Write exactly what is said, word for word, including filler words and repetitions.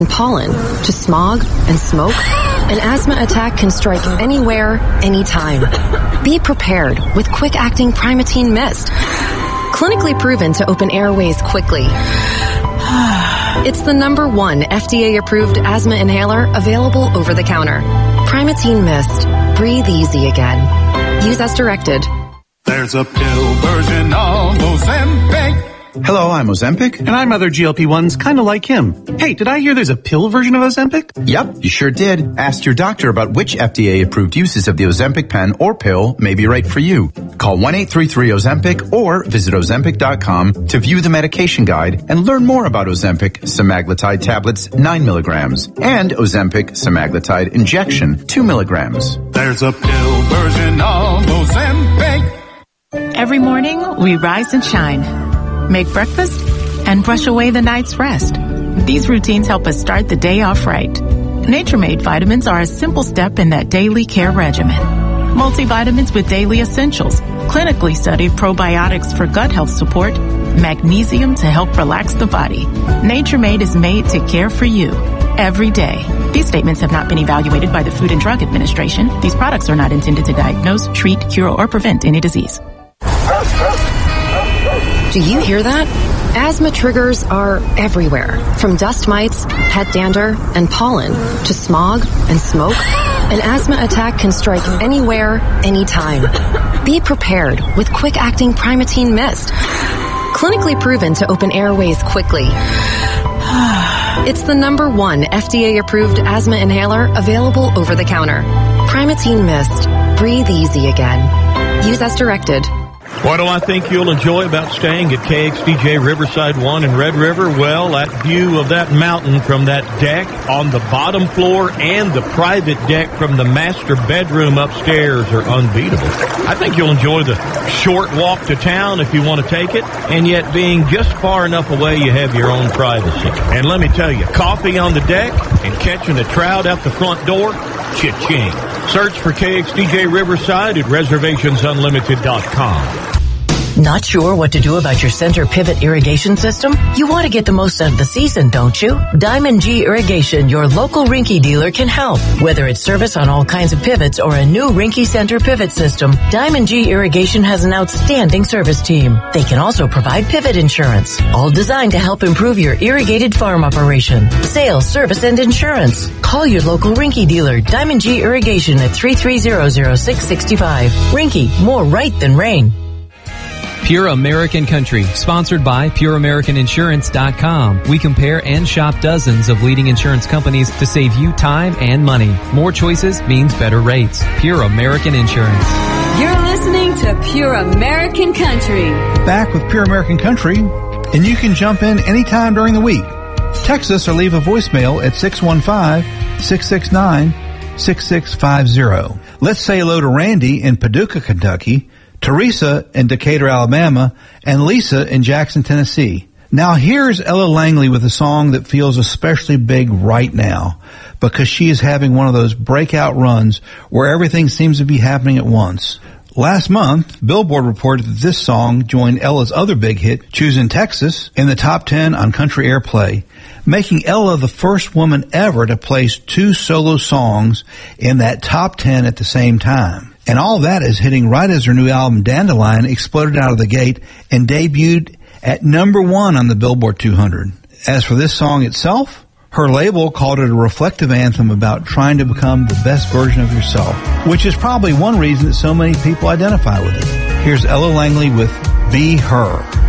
pollen to smog and smoke, an asthma attack can strike anywhere, anytime. Be prepared with quick-acting Primatene Mist. Clinically proven to open airways quickly. It's the number one F D A-approved asthma inhaler available over the counter. Primatene Mist. Breathe easy again. Use as directed. There's a pill version of Ozempic. Hello, I'm Ozempic. And I'm other G L P ones kind of like him. Hey, did I hear there's a pill version of Ozempic? Yep, you sure did. Ask your doctor about which F D A-approved uses of the Ozempic pen or pill may be right for you. Call one eight three three Ozempic or visit Ozempic dot com to view the medication guide and learn more about Ozempic semaglutide tablets nine milligrams and Ozempic semaglutide injection two milligrams. There's a pill version of Ozempic. Every morning, we rise and shine, make breakfast, and brush away the night's rest. These routines help us start the day off right. Nature-Made vitamins are a simple step in that daily care regimen. Multivitamins with daily essentials, clinically studied probiotics for gut health support, magnesium to help relax the body. Nature-Made is made to care for you every day. These statements have not been evaluated by the Food and Drug Administration. These products are not intended to diagnose, treat, cure, or prevent any disease. Do you hear that? Asthma triggers are everywhere, from dust mites, pet dander, and pollen to smog and smoke. An asthma attack can strike anywhere, anytime. Be prepared with quick-acting Primatene Mist. Clinically proven to open airways quickly. It's the number one F D A-approved asthma inhaler available over the counter. Primatene Mist. Breathe easy again. Use as directed. What do I think you'll enjoy about staying at K X D J Riverside one in Red River? Well, that view of that mountain from that deck on the bottom floor and the private deck from the master bedroom upstairs are unbeatable. I think you'll enjoy the short walk to town if you want to take it, and yet being just far enough away you have your own privacy. And let me tell you, coffee on the deck and catching a trout out the front door, cha-ching. Search for K X D J Riverside at reservations unlimited dot com. Not sure what to do about your center pivot irrigation system? You want to get the most out of the season, don't you? Diamond G Irrigation, your local Rinky dealer, can help. Whether it's service on all kinds of pivots or a new Rinky center pivot system, Diamond G Irrigation has an outstanding service team. They can also provide pivot insurance, all designed to help improve your irrigated farm operation. Sales, service, and insurance. Call your local Rinky dealer, Diamond G Irrigation, at three three zero zero six six five. Rinky, more right than rain. Pure American Country, sponsored by Pure American Insurance dot com. We compare and shop dozens of leading insurance companies to save you time and money. More choices means better rates. Pure American Insurance. You're listening to Pure American Country. Back with Pure American Country, and you can jump in anytime during the week. Text us or leave a voicemail at six one five, six six nine, six six five zero. Let's say hello to Randy in Paducah, Kentucky, Teresa in Decatur, Alabama, and Lisa in Jackson, Tennessee. Now here's Ella Langley with a song that feels especially big right now because she is having one of those breakout runs where everything seems to be happening at once. Last month, Billboard reported that this song joined Ella's other big hit, Choosing Texas, in the top ten on country airplay, making Ella the first woman ever to place two solo songs in that top ten at the same time. And all that is hitting right as her new album, Dandelion, exploded out of the gate and debuted at number one on the Billboard two hundred. As for this song itself, her label called it a reflective anthem about trying to become the best version of yourself, which is probably one reason that so many people identify with it. Here's Ella Langley with Be Her.